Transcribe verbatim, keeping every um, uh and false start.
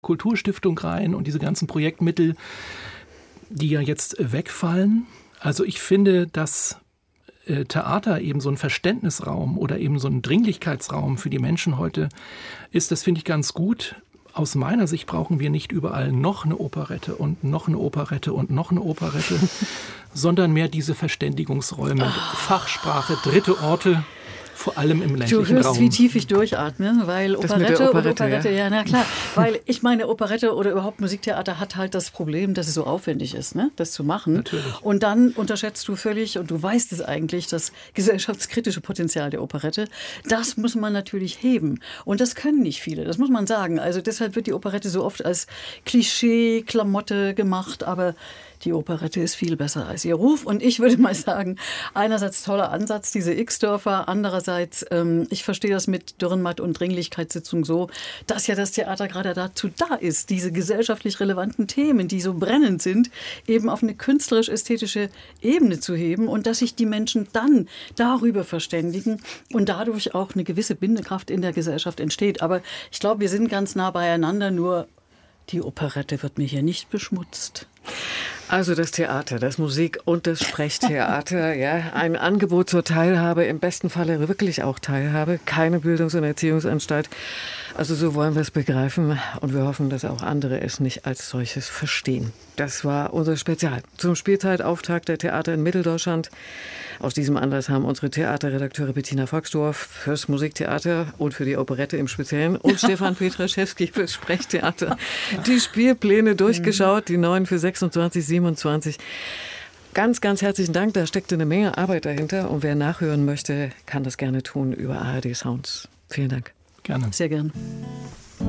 Kulturstiftung rein und diese ganzen Projektmittel, die ja jetzt wegfallen. Also ich finde, dass äh, Theater eben so ein Verständnisraum oder eben so ein Dringlichkeitsraum für die Menschen heute ist. Das finde ich ganz gut. Aus meiner Sicht brauchen wir nicht überall noch eine Operette und noch eine Operette und noch eine Operette, sondern mehr diese Verständigungsräume, oh. Fachsprache, dritte Orte, vor allem im ländlichen Raum. Du hörst, Raum. wie tief ich durchatme, weil das Operette, Operette, und Operette, ja. ja, na klar, weil ich meine, Operette oder überhaupt Musiktheater hat halt das Problem, dass es so aufwendig ist, ne, das zu machen. Natürlich. Und dann unterschätzt du völlig, und du weißt es eigentlich, das gesellschaftskritische Potenzial der Operette, das muss man natürlich heben. Und das können nicht viele, das muss man sagen. Also deshalb wird die Operette so oft als Klischee-Klamotte gemacht, aber die Operette ist viel besser als ihr Ruf. Und ich würde mal sagen, einerseits toller Ansatz, diese X-Dörfer, andererseits, ähm, ich verstehe das mit Dürrenmatt und Dringlichkeitssitzung so, dass ja das Theater gerade dazu da ist, diese gesellschaftlich relevanten Themen, die so brennend sind, eben auf eine künstlerisch-ästhetische Ebene zu heben und dass sich die Menschen dann darüber verständigen und dadurch auch eine gewisse Bindekraft in der Gesellschaft entsteht. Aber ich glaube, wir sind ganz nah beieinander, nur die Operette wird mir hier nicht beschmutzt. Also das Theater, das Musik- und das Sprechtheater, ja, ein Angebot zur Teilhabe, im besten Falle wirklich auch Teilhabe, keine Bildungs- und Erziehungsanstalt. Also so wollen wir es begreifen und wir hoffen, dass auch andere es nicht als solches verstehen. Das war unser Spezial zum Spielzeitauftakt der Theater in Mitteldeutschland. Aus diesem Anlass haben unsere Theaterredakteure Bettina Foxdorf fürs Musiktheater und für die Operette im Speziellen und Stefan Petraschewski fürs Sprechtheater die Spielpläne durchgeschaut, die neuen für sechsundzwanzig, siebenundzwanzig. Ganz, ganz herzlichen Dank, da steckte eine Menge Arbeit dahinter und wer nachhören möchte, kann das gerne tun über A R D Sounds. Vielen Dank. Gerne. Sehr gern.